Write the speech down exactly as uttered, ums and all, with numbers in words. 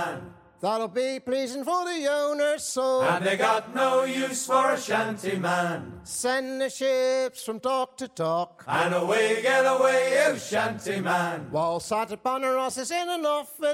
man. That'll be pleasing for the owner's soul. And they got no use for a shanty man. Send the ships from dock to dock. And away, get away, you shanty man. While sat upon a Ross is in an office.